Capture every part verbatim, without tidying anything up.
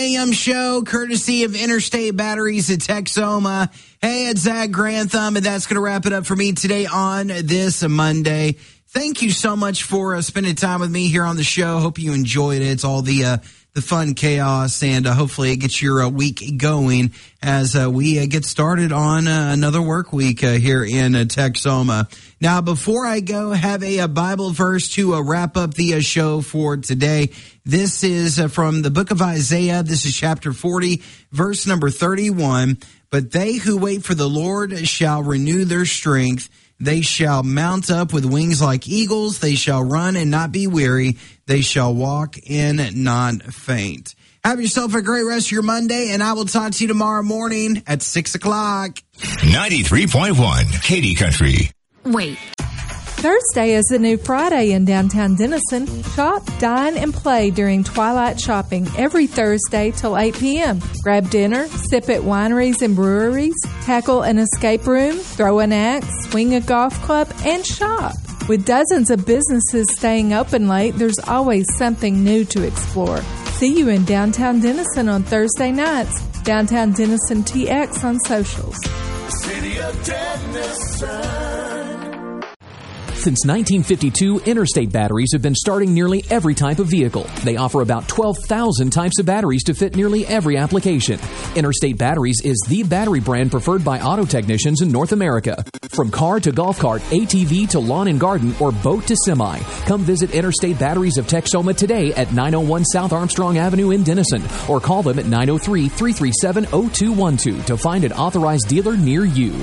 A M show, courtesy of Interstate Batteries at Texoma. Hey, it's Zach Grantham, and that's going to wrap it up for me today on this Monday. Thank you so much for uh, spending time with me here on the show. Hope you enjoyed it. It's all the uh, the fun chaos, and uh, hopefully it gets your uh, week going as uh, we uh, get started on uh, another work week uh, here in uh, Texoma. Now, before I go, have a, a Bible verse to uh, wrap up the uh, show for today. This is uh, from the book of Isaiah. This is chapter forty, verse number thirty-one. But they who wait for the Lord shall renew their strength. They shall mount up with wings like eagles. They shall run and not be weary. They shall walk and not faint. Have yourself a great rest of your Monday, and I will talk to you tomorrow morning at six o'clock. ninety-three point one Katy Country. Wait. Thursday is the new Friday in downtown Denison. Shop, dine, and play during Twilight Shopping every Thursday till eight p.m. Grab dinner, sip at wineries and breweries, tackle an escape room, throw an axe, swing a golf club, and shop. With dozens of businesses staying open late, there's always something new to explore. See you in downtown Denison on Thursday nights. Downtown Denison T X on socials. City of Denison. Since nineteen fifty-two, Interstate Batteries have been starting nearly every type of vehicle. They offer about twelve thousand types of batteries to fit nearly every application. Interstate Batteries is the battery brand preferred by auto technicians in North America. From car to golf cart, A T V to lawn and garden, or boat to semi, come visit Interstate Batteries of Texoma today at nine oh one South Armstrong Avenue in Denison, or call them at nine oh three, three three seven, oh two one two to find an authorized dealer near you.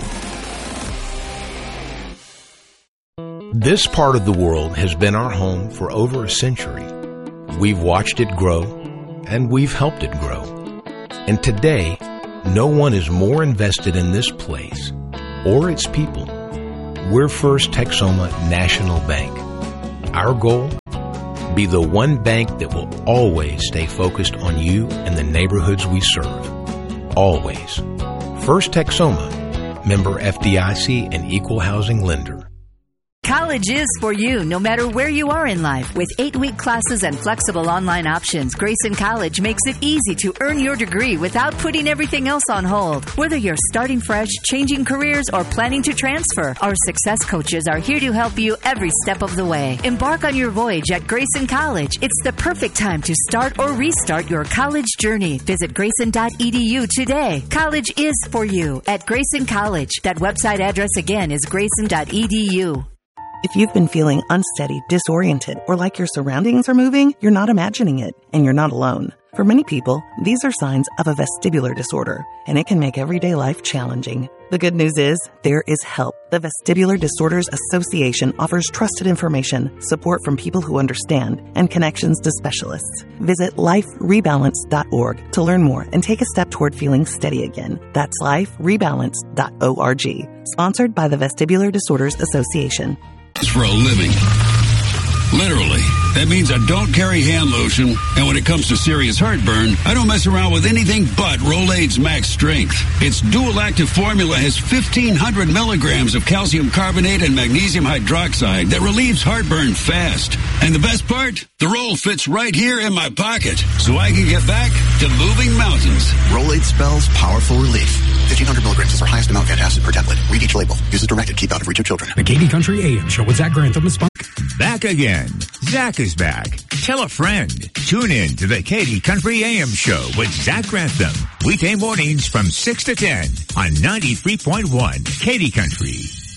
This part of the world has been our home for over a century. We've watched it grow, and we've helped it grow. And today, no one is more invested in this place or its people. We're First Texoma National Bank. Our goal? Be the one bank that will always stay focused on you and the neighborhoods we serve. Always. First Texoma, member F D I C and equal housing lender. College is for you, no matter where you are in life. With eight-week classes and flexible online options, Grayson College makes it easy to earn your degree without putting everything else on hold. Whether you're starting fresh, changing careers, or planning to transfer, our success coaches are here to help you every step of the way. Embark on your voyage at Grayson College. It's the perfect time to start or restart your college journey. Visit grayson dot e d u today. College is for you at Grayson College. That website address again is grayson dot e d u. If you've been feeling unsteady, disoriented, or like your surroundings are moving, you're not imagining it, and you're not alone. For many people, these are signs of a vestibular disorder, and it can make everyday life challenging. The good news is, there is help. The Vestibular Disorders Association offers trusted information, support from people who understand, and connections to specialists. Visit life rebalance dot org to learn more and take a step toward feeling steady again. That's life rebalance dot org. Sponsored by the Vestibular Disorders Association. For a living. Literally. That means I don't carry hand lotion, and when it comes to serious heartburn, I don't mess around with anything but Rolaids Max Strength. Its dual-active formula has fifteen hundred milligrams of calcium carbonate and magnesium hydroxide that relieves heartburn fast. And the best part? The roll fits right here in my pocket, so I can get back to moving mountains. Rolaids spells powerful relief. fifteen hundred milligrams is our highest amount of antacid per tablet. Read each label. Use as directed. Keep out of reach of children. The Katy Country A M Show with Zach Grantham is sponsored. Back again. Zach is back. Tell a friend. Tune in to the Katy Country A M Show with Zach Grantham. Weekday mornings from six to ten on ninety-three point one Katy Country.